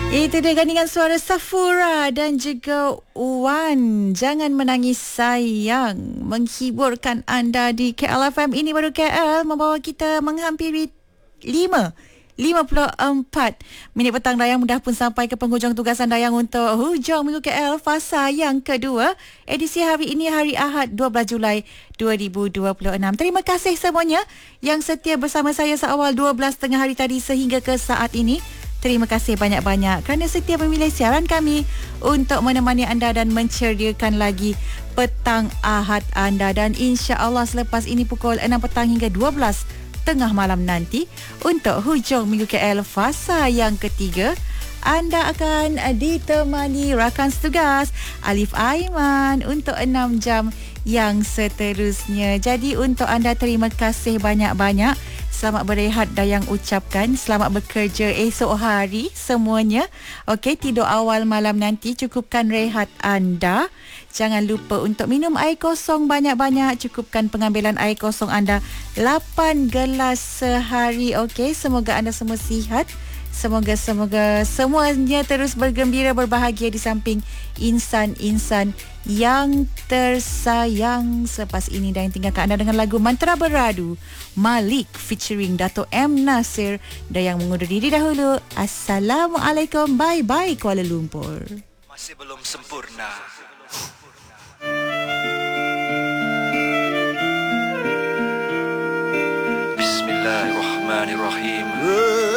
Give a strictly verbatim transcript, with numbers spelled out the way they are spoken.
Itu dia gandingan suara Safura dan juga Wan. Jangan menangis sayang, menghiburkan anda di K L F M. Ini baru K L membawa kita menghampiri lima lima puluh empat minit petang. Dayang mudah pun sampai ke penghujung tugasan Dayang untuk hujung minggu K L fasa yang kedua. Edisi hari ini hari Ahad dua belas Julai dua ribu dua puluh enam. Terima kasih semuanya yang setia bersama saya seawal dua belas tengah hari tadi sehingga ke saat ini. Terima kasih banyak-banyak kerana setia memilih siaran kami untuk menemani anda dan menceriakan lagi petang Ahad anda. Dan insya-Allah selepas ini pukul enam petang hingga dua belas tengah malam nanti untuk hujung minggu K L fasa yang ketiga, anda akan ditemani rakan setugas Alif Aiman untuk enam jam yang seterusnya. Jadi untuk anda, terima kasih banyak-banyak. Selamat berehat Dayang ucapkan. Selamat bekerja esok hari semuanya. Okey, tidur awal malam nanti. Cukupkan rehat anda. Jangan lupa untuk minum air kosong banyak-banyak. Cukupkan pengambilan air kosong anda lapan gelas sehari. Okey, semoga anda semua sihat. Semoga-semoga semuanya terus bergembira, berbahagia di samping insan-insan yang tersayang. Selepas ini Dayang tinggalkan anda dengan lagu Mantra Beradu Malik featuring Dato' M. Nasir. Dayang mengundur diri dahulu. Assalamualaikum. Bye-bye Kuala Lumpur. Masih belum sempurna. Bismillahirrahmanirrahim.